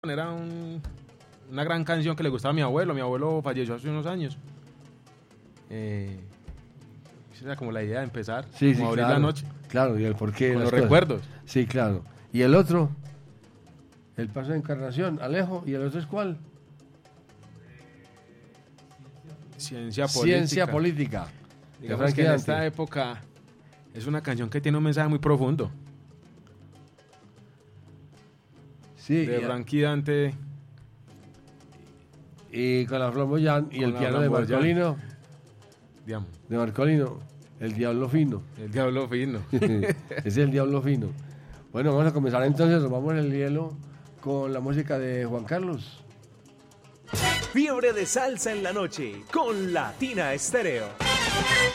Era una gran canción que le gustaba a mi abuelo. Mi abuelo falleció hace unos años. Esa era como la idea de empezar, Sí, como abrir claro, la noche. Claro, y el porqué. Con los cosas. recuerdos. Sí, claro. ¿Y el otro? El paso de encarnación, Alejo. ¿Y el otro es cuál? Ciencia política. Ciencia política. Digamos que en esta época es una canción que tiene un mensaje muy profundo. Sí. De Frankie Dante. Y con la Flamboyant y el la piano de Marcolino. Digamos. De Marcolino, el Diablo Fino. El Diablo Fino. Es el Diablo Fino. Bueno, vamos a comenzar entonces, nos vamos en el hielo con la música de Juan Carlos. Fiebre de salsa en la noche con Latina Estéreo.